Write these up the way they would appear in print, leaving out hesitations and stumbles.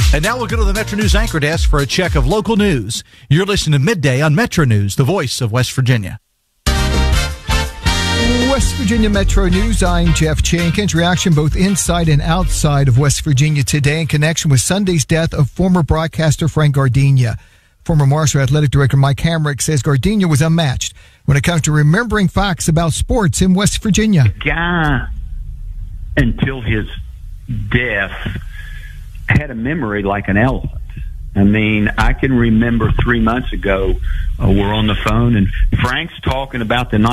And now we'll go to the Metro News anchor desk for a check of local news. You're listening to Midday on Metro News, the voice of West Virginia. West Virginia Metro News, I'm Jeff Jenkins. Reaction both inside and outside of West Virginia today in connection with Sunday's death of former broadcaster Frank Gardenia. Former Marshall Athletic Director Mike Hamrick says Gardenia was unmatched when it comes to remembering facts about sports in West Virginia. The guy, until his death, had a memory like an elephant. I mean, I can remember 3 months ago, we're on the phone, and Frank's talking about the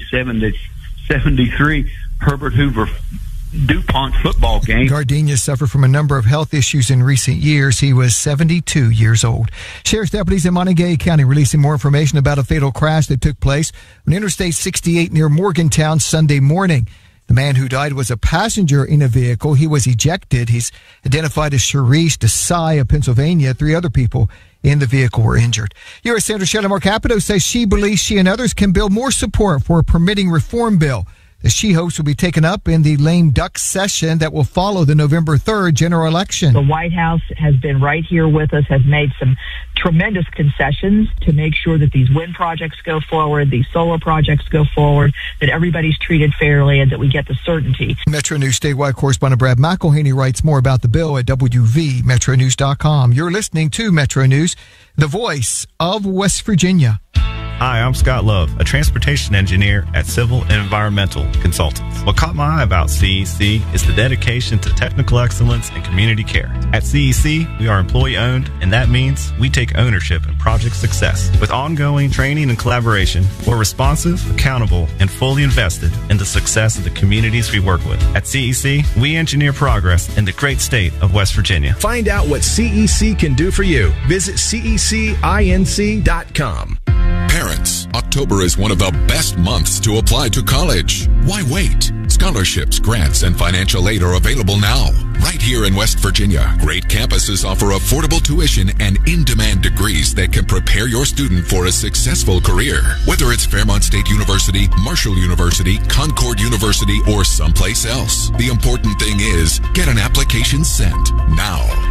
1973 Herbert Hoover DuPont football game. Gardenia suffered from a number of health issues in recent years. He was 72 years old. Sheriff's deputies in Montague County releasing more information about a fatal crash that took place on Interstate 68 near Morgantown Sunday morning. The man who died was a passenger in a vehicle. He was ejected. He's identified as Sharice Desai of Pennsylvania. 3 other people in the vehicle were injured. U.S. Senator Shelley Moore Capito says she believes she and others can build more support for a permitting reform bill. The she hopes will be taken up in the lame duck session that will follow the November 3rd general election. The White House has been right here with us, has made some tremendous concessions to make sure that these wind projects go forward, these solar projects go forward, that everybody's treated fairly, and that we get the certainty. Metro News statewide correspondent Brad McElhaney writes more about the bill at WVMetroNews.com. You're listening to Metro News, the voice of West Virginia. Hi, I'm Scott Love, a transportation engineer at Civil and Environmental Consultants. What caught my eye about CEC is the dedication to technical excellence and community care. At CEC, we are employee-owned, and that means we take ownership in project success. With ongoing training and collaboration, we're responsive, accountable, and fully invested in the success of the communities we work with. At CEC, we engineer progress in the great state of West Virginia. Find out what CEC can do for you. Visit CECinc.com. Parents, October is one of the best months to apply to college. Why wait? Scholarships, grants, and financial aid are available now. Right here in West Virginia, great campuses offer affordable tuition and in-demand degrees that can prepare your student for a successful career. Whether it's Fairmont State University, Marshall University, Concord University, or someplace else, the important thing is get an application sent now.